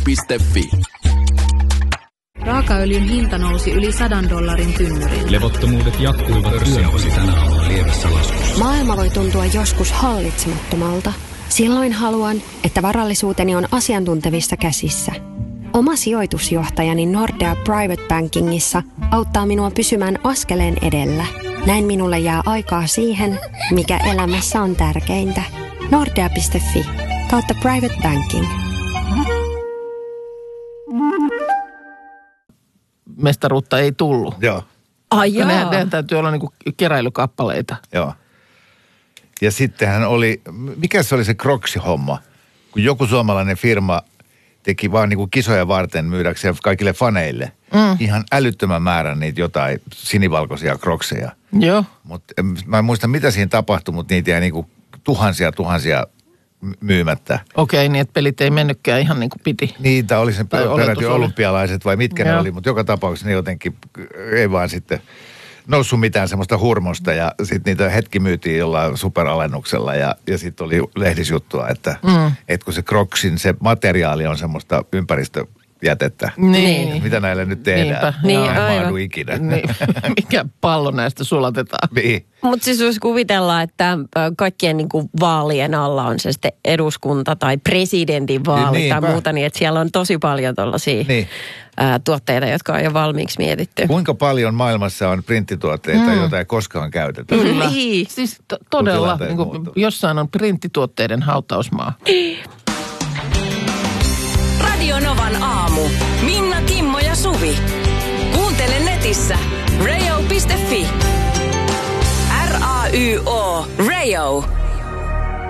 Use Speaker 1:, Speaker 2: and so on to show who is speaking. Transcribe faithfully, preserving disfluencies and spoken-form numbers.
Speaker 1: piste fi.
Speaker 2: Raakaöljyn hinta nousi yli sadan dollarin tynnyriin.
Speaker 3: Levottomuudet jatkuivat pörssiausi tänä aamuna lievässä laskussa.
Speaker 4: Maailma voi tuntua joskus hallitsemattomalta. Silloin haluan, että varallisuuteni on asiantuntevissa käsissä. Oma sijoitusjohtajani Nordea Private Bankingissa auttaa minua pysymään askeleen edellä. Näin minulle jää aikaa siihen, mikä elämässä on tärkeintä. Nordea piste fi kautta Private Banking.
Speaker 5: Mestaruutta ei tullut.
Speaker 6: Joo.
Speaker 5: Ai jaa. Ne, ne täytyy olla niinku keräilykappaleita.
Speaker 6: Joo. Ja sittenhän oli, mikä se oli se Crocs-homma? Kun joku suomalainen firma teki vaan niinku kisoja varten myydäkseen kaikille faneille. Mm. Ihan älyttömän määrän niitä jotain sinivalkoisia Crocseja.
Speaker 5: Joo.
Speaker 6: Mutta mä en muista mitä siinä tapahtui, mutta niitä jäi niinku tuhansia tuhansia myymättä.
Speaker 5: Okei, niin että pelit ei mennytkään ihan niin kuin piti.
Speaker 6: Niitä oli se peräti olympialaiset vai mitkä
Speaker 5: Joo.
Speaker 6: ne oli, mutta joka tapauksessa ne jotenkin ei vaan sitten noussut mitään semmoista hurmosta ja sitten niitä hetki myytiin jollain superalennuksella ja, ja sitten oli lehdisjuttua, että mm. et kun se Crocsin se materiaali on semmoista ympäristöjätettä.
Speaker 5: Niin.
Speaker 6: Mitä näille nyt tehdään?
Speaker 7: Niin,
Speaker 6: aivan. Ikinä.
Speaker 5: Niin. Mikä pallo näistä sulatetaan?
Speaker 6: Niin.
Speaker 7: Mutta siis jos kuvitellaan, että kaikkien niinku vaalien alla on se sitten eduskunta tai presidentin vaali
Speaker 6: Niin,
Speaker 7: tai
Speaker 6: niinpä.
Speaker 7: muuta, niin että siellä on tosi paljon tuollaisia
Speaker 6: Niin.
Speaker 7: ää, tuotteita, jotka on jo valmiiksi mietitty.
Speaker 6: Kuinka paljon maailmassa on printtituotteita, mm. joita ei koskaan käytetä?
Speaker 5: Kyllä.
Speaker 7: Niin.
Speaker 5: Siis to- todella,
Speaker 6: Tilanteen
Speaker 5: niin kuin
Speaker 6: muuttuu.
Speaker 5: jossain on printtituotteiden hautausmaa.
Speaker 8: Radio Novan aamu. Minna, Kimmo ja Suvi. Kuuntele netissä radio piste fi. R A Y O Radio.